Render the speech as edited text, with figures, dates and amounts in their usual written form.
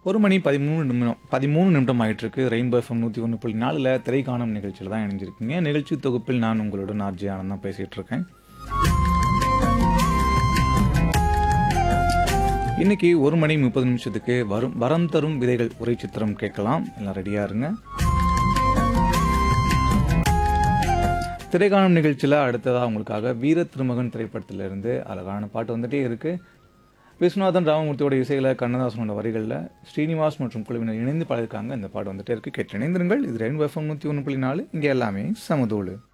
1 மணி 13 நிமிடம் ஆயிட்டிருக்கு. Rainbow FM 101.4ல திரைக்காணும் நிகழ்ச்சியில தான் இணைஞ்சிருக்கீங்க. நிகழ்ச்சி தொகுப்பில் நான் உங்களுடன் ஆர்ஜே ஆனந்த் தான் பேசிட்டு இருக்கேன். இன்னைக்கு 1 மணி 30 நிமிஷத்துக்கு வரம் தரும் விதைகள் உரை சித்திரம் கேட்கலாம். எல்லாம் ரெடியா இருங்க. திரைக்காணும் நிகழ்ச்சியில் அடுத்ததாக உங்களுக்காக வீர திருமகன் திரைப்படத்திலிருந்து அழகான பாட்டு வந்துட்டே இருக்கு. விஸ்வநாதன் ராமமூர்த்தியோட இசையில் கண்ணதாசனோட வரிகளில் ஸ்ரீனிவாஸ் மற்றும் குழுவினர் இணைந்து பாடியிருக்காங்க. இந்த பாட்டு வந்துட்டே இருக்கு. கேட்டு இணைந்திருங்கள். இது ரெயின்போ எஃப்எம் 101.4. இங்கே எல்லாமே சமதூளு.